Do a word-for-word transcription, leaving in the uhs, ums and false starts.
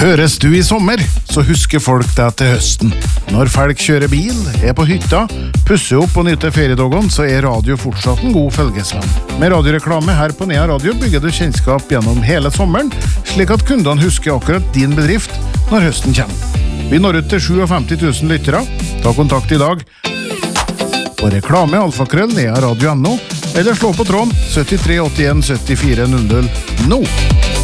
Høres du i sommer, så husker folk deg til høsten. Når folk kjører bil, er på hytta, pusser opp og nyter feriedagen, så er radio fortsatt en god følgesvenn. Med radioreklame her på Nea Radio bygger du kjennskap gjennom hele sommeren, slik at kundene husker akkurat din bedrift når høsten kommer. Vi når ut til femtisju tusen lyttere. Ta kontakt i dag på reklame alfakrøll nea radio punktum no eller slå på tråden syttitre åttien syttifire null null nå.